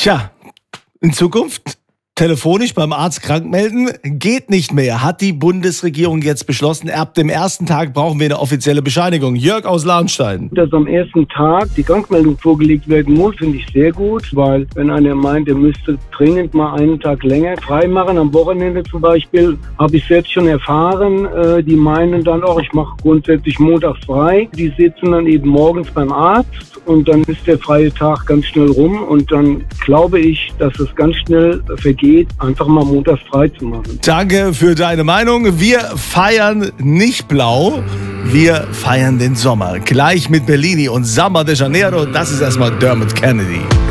Tja, in Zukunft telefonisch beim Arzt krank melden geht nicht mehr, hat die Bundesregierung jetzt beschlossen. Ab dem ersten Tag brauchen wir eine offizielle Bescheinigung. Jörg aus Lahnstein. Dass am ersten Tag die Krankmeldung vorgelegt werden muss, finde ich sehr gut, weil wenn einer meint, er müsste dringend mal einen Tag länger freimachen, am Wochenende zum Beispiel, habe ich selbst schon erfahren, die meinen dann auch, ich mache grundsätzlich montags frei. Die sitzen dann eben morgens beim Arzt und dann ist der freie Tag ganz schnell rum und dann glaube ich, dass es ganz schnell vergeht, einfach mal montags frei zu machen. Danke für deine Meinung. Wir feiern nicht blau, wir feiern den Sommer. Gleich mit Bellini und Samba de Janeiro. Das ist erstmal Dermot Kennedy.